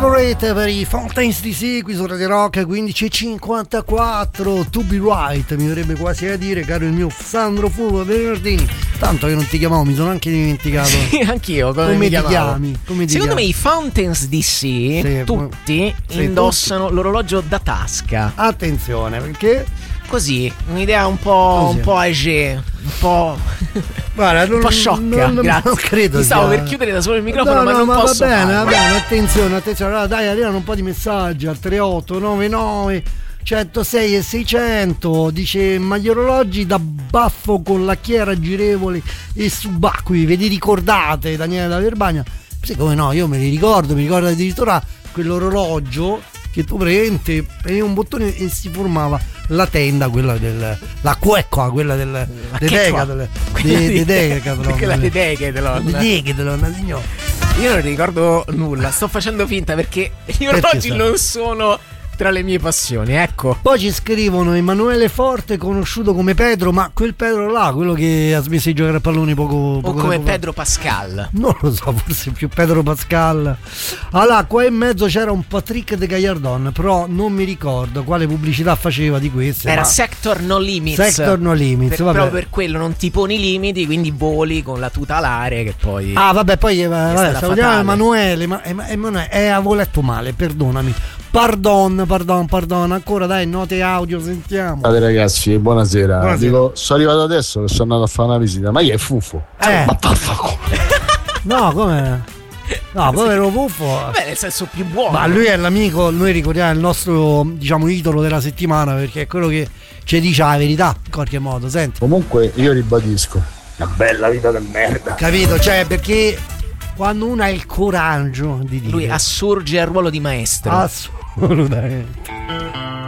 Favorite per i Fountains DC qui su Radio Rock 15:54. To be right, mi verrebbe quasi a dire, caro il mio Sandro Fulvio Bernardini. Tanto che non ti chiamavo, mi sono anche dimenticato. Sì, anch'io. Come ti chiami? Secondo me i Fountains DC tutti indossano l'orologio da tasca. Attenzione, perché così, un'idea un po' âgé, un po'. Guarda, un po' sciocca. Non credo. Mi stavo per chiudere da solo il microfono, ma non posso. Va bene, attenzione. Allora dai, arrivano un po' di messaggi al 3899 106 e 600. Dice: ma gli orologi da baffo con lacchiera girevole e subacquei, ve li ricordate? Daniele da Verbania. Sì, come no, io me li ricordo, mi ricordo addirittura quell'orologio che tu prendi un bottone e si formava la tenda, quella la cuecca, quella del Decathlon. Quella di Decathlon, signor. Io non ricordo nulla, sto facendo finta perché gli orologi non sono tra le mie passioni, ecco. Poi ci scrivono Emanuele Forte, conosciuto come Pedro, ma quel Pedro là, quello che ha smesso di giocare a palloni poco o come tempo Pedro Pascal. Non lo so, forse più Pedro Pascal. Allora, qua in mezzo c'era un Patrick de Gaillardon, però non mi ricordo quale pubblicità faceva di queste. Era Sector No Limits. Sector No Limits, proprio per quello non ti poni limiti, quindi voli con la tuta alare che poi. Ah, vabbè, salutiamo Emanuele, ma Emanuele, avevo letto male, perdonami. Pardon, ancora dai, note audio, sentiamo. Allora ragazzi, buonasera. Dico, sono arrivato adesso che sono andato a fare una visita, ma chi è Fufo? No, come? No, povero Puffo. Beh, nel senso più buono. Ma lui è l'amico, noi ricordiamo il nostro, diciamo, idolo della settimana, perché è quello che ci dice la verità, in qualche modo, senti. Comunque io ribadisco, una bella vita del merda. Capito? Cioè, perché quando uno ha il coraggio di dire, lui assurge al ruolo di maestro. Assolutamente.